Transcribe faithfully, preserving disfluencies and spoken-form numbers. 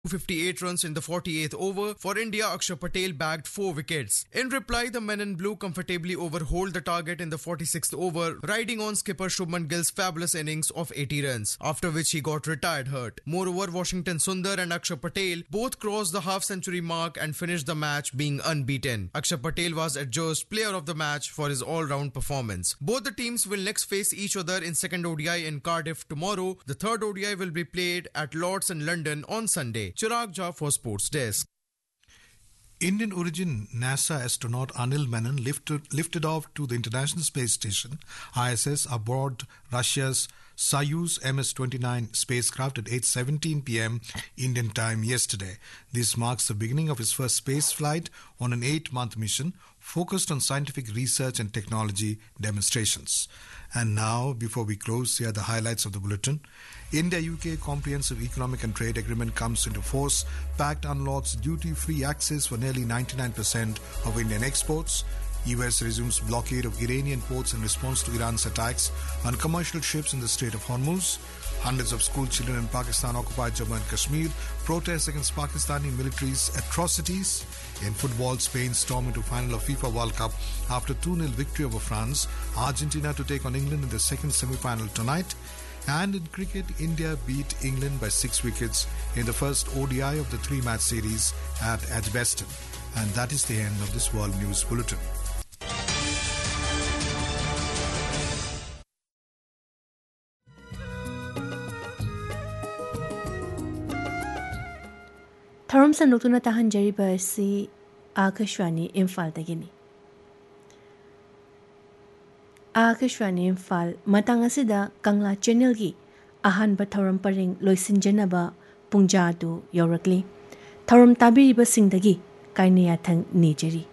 fifty-eight runs in the forty-eighth over. For India, Akshar Patel bagged four wickets. In reply, the men in blue comfortably overhauled the target in the forty-sixth over, riding on skipper Shubman Gill's fabulous innings of eighty runs, after which he got retired hurt. Moreover, Washington Sundar and Akshar Patel both crossed the half-century mark and finished the match being unbeaten. Akshar Patel was adjudged player of the match for his all-round performance. Both the teams will next face each other in second O D I in Cardiff tomorrow. The third O D I will be played at Lord's in London on Sunday. Chirag Jha for Sports Desk. Indian origin NASA astronaut Anil Menon lifted, lifted off to the International Space Station I S S aboard Russia's Soyuz M S twenty-nine spacecraft at eight seventeen p.m. Indian time yesterday. This marks the beginning of his first space flight on an eight-month mission focused on scientific research and technology demonstrations. And now, before we close, here are the highlights of the bulletin. India-U K Comprehensive Economic and Trade Agreement comes into force. Pact unlocks duty-free access for nearly ninety-nine percent of Indian exports. U S resumes blockade of Iranian ports in response to Iran's attacks on commercial ships in the Strait of Hormuz. Hundreds of school children in Pakistan-occupied Jammu and Kashmir protest against Pakistani military's atrocities. In football, Spain storm into final of FIFA World Cup after two nil victory over France. Argentina to take on England in the second semi-final tonight. And in cricket, India beat England by six wickets in the first O D I of the three-match series at Edgbaston. And that is the end of this World News Bulletin. Tharum sanduktuna tahan jariba si Akashwani Imphal dagini. Akashwani Imphal matang asida Kangla channel gi ahanba tharum paring loisinjanaba pungjadu yaurakli. Tharum tabiriba singdagi kainiyathang nijeri.